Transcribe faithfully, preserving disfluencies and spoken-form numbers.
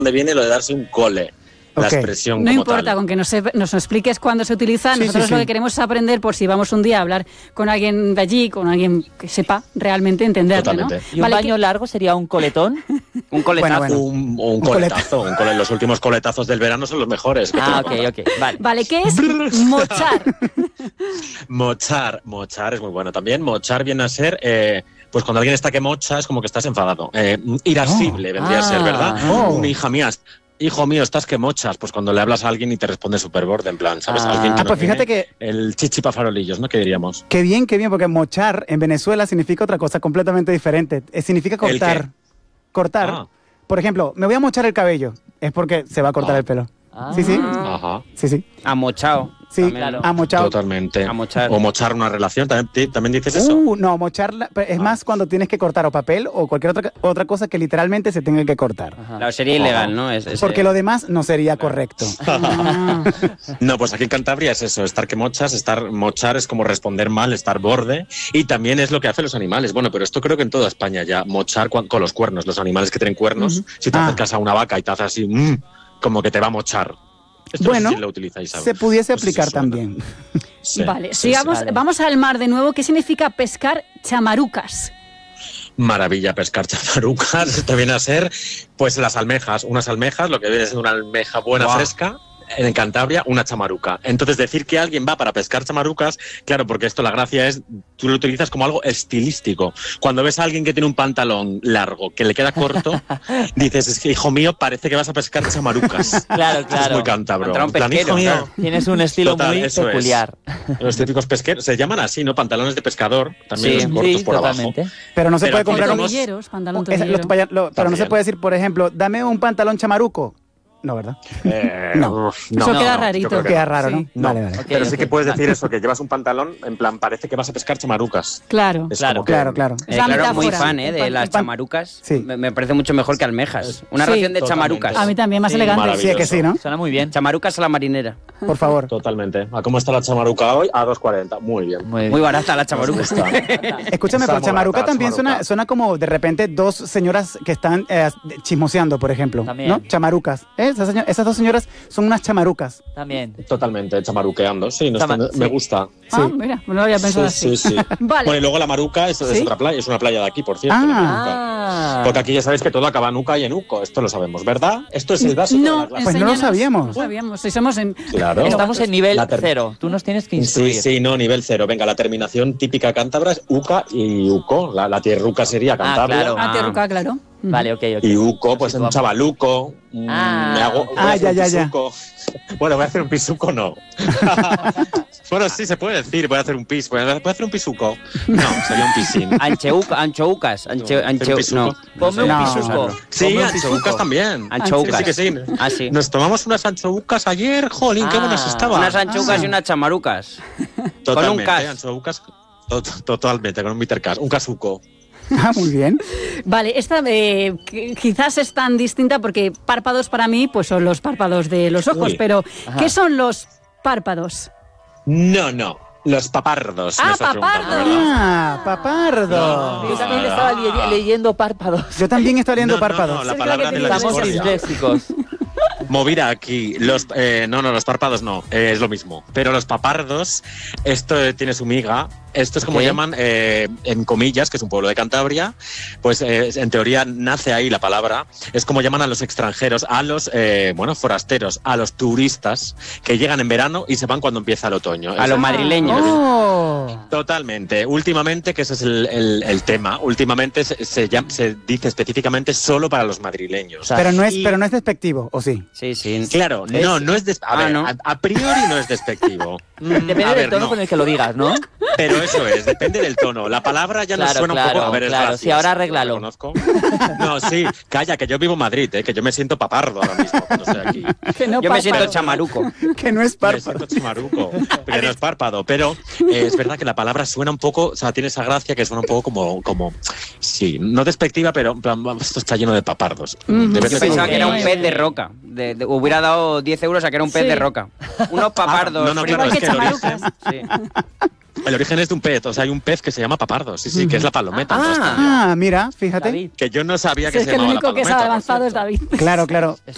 dónde viene lo de darse un cole. La okay. expresión no como importa, tal. con que nos, nos expliques cuándo se utiliza. Sí, Nosotros sí, lo sí. que queremos es aprender por si vamos un día a hablar con alguien de allí, con alguien que sepa realmente entenderlo, ¿no? ¿Y un vale, baño ¿qué? largo sería un coletón? Un coletazo. Bueno, bueno. Un, un coletazo. Un cole, los últimos coletazos del verano son los mejores. Ah, ok, ok. Vale. Vale, ¿qué es mochar? Mochar. Mochar es muy bueno también. Mochar viene a ser... Eh, pues cuando alguien está que mocha es como que estás enfadado. Eh, irascible Oh. vendría Ah. a ser, ¿verdad? Oh. Una hija mía... Hijo mío, estás que mochas, pues cuando le hablas a alguien y te responde súper borde, en plan, ¿sabes? Ah. Alguien que Ah, no pues fíjate tiene que- el chichi pa' farolillos, ¿no? ¿Qué diríamos? Qué bien, qué bien, porque mochar en Venezuela significa otra cosa completamente diferente. Eh, significa cortar. qué? Cortar. Ah. Por ejemplo, me voy a mochar el cabello. Es porque se va a cortar Ah. el pelo. Ah. Sí, sí. Ajá. Sí, sí. Amochao. Sí, También, claro. ¿no? a mochar. Totalmente. A mochar. O mochar una relación, ¿también, ti- ¿también dices eso? Uh, no, mochar la- es Ah. más cuando tienes que cortar o papel o cualquier otra, otra cosa que literalmente se tenga que cortar. Ajá. Claro, sería ilegal, ¿no? Es, es, Porque eh, lo demás no sería correcto. Ah, No, pues aquí en Cantabria es eso, estar que mochas, estar mochar es como responder mal, estar borde, y también es lo que hacen los animales. Bueno, pero esto creo que en toda España ya, mochar con, con los cuernos, los animales que tienen cuernos, Ujú. si te Ah. acercas a una vaca y te hace así, mm, como que te va a mochar. Esto Bueno, no sé si lo utilizáis, ¿sabes? Se pudiese No sé si aplicar suena. también. Sí, vale, sí, sigamos, sí. Vale. vamos al mar de nuevo. ¿Qué significa pescar chamarucas? Maravilla pescar chamarucas. Esto viene a ser, pues, las almejas. Unas almejas, lo que viene siendo una almeja buena, Guau. fresca. En Cantabria, una chamaruca. Entonces, decir que alguien va para pescar chamarucas, claro, porque esto la gracia es, tú lo utilizas como algo estilístico. Cuando ves a alguien que tiene un pantalón largo, que le queda corto, dices, es que, hijo mío, parece que vas a pescar chamarucas. Claro, Esto claro. Es muy cántabro. Pantalón En plan, pesquero, hijo mío, claro. Tienes un estilo Total, muy eso es. peculiar. los típicos pesqueros, se llaman así, ¿no? Pantalones de pescador, también Sí, los cortos Sí, por totalmente. abajo. Pero no se Pero puede aquí comprar un... tenemos- Tobilleros, pantalón Esa- tobillero. los paya- lo- pero no se También. puede decir, por ejemplo, dame un pantalón chamaruco. No, ¿verdad? Eh, No. uf, Eso queda yo rarito. creo que Queda no. raro, Sí. ¿no? No, Vale, vale. Ok, pero sí ok. que puedes Vale. decir eso, que llevas un pantalón, en plan, parece que vas a pescar chamarucas. Claro. Es Claro, como que- Claro, claro. Es Eh, la claro, muy metáfora. fan, ¿eh? Un De pan- las un pan- chamarucas. Sí. Me, me parece mucho mejor que almejas. Una Sí. ración de Totalmente. chamarucas. A mí también, más Sí, elegante. maravilloso. Sí, es que sí, ¿no? Suena muy bien. Chamarucas a la marinera. Por favor. Totalmente. ¿A cómo está la chamaruca hoy? A dos cuarenta. Muy bien. Muy bien. Muy barata la chamaruca. Está. Escúchame, Está pero muy chamaruca barata, también suena, chamaruca. suena como de repente dos señoras que están eh, chismoseando, por ejemplo. También. ¿No? Chamarucas. ¿Eh? Esas, seño- esas dos señoras son unas chamarucas. También. Totalmente, chamaruqueando. Sí, no Chama- está- me sí. gusta. Ah, Sí. mira, no lo había pensado Sí, así. sí, sí. Vale. Bueno, y luego la Maruca es, es ¿Sí? otra playa, es una playa de aquí, por cierto. Ah. la Maruca. Ah. Porque aquí ya sabéis que todo acaba en Uca y en Uco, esto lo sabemos, ¿verdad? Esto es el básico de No, la clase. Pues no lo enséñanos. sabíamos. No sabíamos. Si somos en... Claro. Estamos en nivel La ter- cero. Tú nos tienes que Sí, instruir. sí, no, nivel cero. Venga, la terminación típica cántabra es Uca y Uco. La, la tierruca sería Cantabria. claro. Ah, Terruca, claro. Vale, ok, ok. Y Uco, pues es un Situamos. chavaluco. mm, Ah. me hago, voy a Ah, hacer ya, un ya, ya. pisuco. Bueno, voy a hacer un pisuco, no. Bueno, sí, se puede decir, voy a hacer un pis. Voy a voy a hacer un pisuco. No, sería un pisín. Ancheuca, anchoucas. Anche, No, anche, hacer un pisuco. no. Ponme un No. pisuco. Sí, Ponme un anchoucas pisuco. también. Anchoucas. Sí, sí, que sí. Ah, sí. Nos tomamos unas anchoucas ayer, jolín, qué Ah, buenas estaban. Unas anchoucas Ah. y unas chamarucas. Totalmente, con un cas. anchoucas, to- totalmente, con un bittercas, un casuco. Ah, muy bien. Vale, esta eh, qu- quizás es tan distinta porque párpados para mí pues son los párpados de los ojos, Uy. pero Ajá. ¿qué son los párpados? No, no, los papardos. Ah, me estás preguntando, papardos. ¿verdad? Ah, papardo. Yo también estaba le- leyendo párpados. Yo también estoy leyendo No, no, párpados. no, la Cerca palabra que de la Estamos discordia. disléxicos. Movida aquí. Los, eh, no, no, los párpados no, eh, es lo mismo. Pero los papardos, esto eh, tiene su miga. Esto es como Ok. llaman eh, en Comillas, que es un pueblo de Cantabria. Pues eh, en teoría nace ahí la palabra. Es como llaman a los extranjeros, a los eh, bueno forasteros, a los turistas que llegan en verano y se van cuando empieza el otoño. A los Es- madrileños. Oh. Totalmente. Últimamente, que ese es el, el- el tema, últimamente se, se, llama- se dice específicamente solo para los madrileños. sea, Pero no es, Y- pero no es despectivo, ¿o sí? Sí, sí. Claro, ¿Ves? no, no es des- a, Ah, ver, ¿no? a, a priori no es despectivo. Mm, Depende a del ver, tono no. con el que lo digas, ¿no? Pero eso es, depende del tono. La palabra ya nos Claro, suena un claro, poco. A ver, es claro. gracioso, Sí, ahora lo arréglalo. reconozco. No, sí, calla, que yo vivo en Madrid, ¿eh? Que yo me siento papardo ahora mismo cuando estoy aquí. Que no Yo me siento párpados. chamaruco. Que no es Me párpado. siento chimaruco, que no es párpado, pero eh, es verdad que la palabra suena un poco, o sea, tiene esa gracia que suena un poco como, como sí, no despectiva, pero en plan, esto está lleno de papardos. Ujú. Debe Yo ser pensaba como- que era un pez de roca. De- de- hubiera dado diez euros a que era un pez Sí. de roca. Unos papardos. Ah, no, no, fritos. claro, Igual que es que el origen, chamarucas. Sí. el origen es de un pez, o sea, hay un pez que se llama papardo, sí, sí, que es la palometa. Ah. entonces, Ah, mira, fíjate. David. que yo no sabía Si que es se que el llamaba la único que palometa. sabe por avanzado es cierto. David. Claro, claro.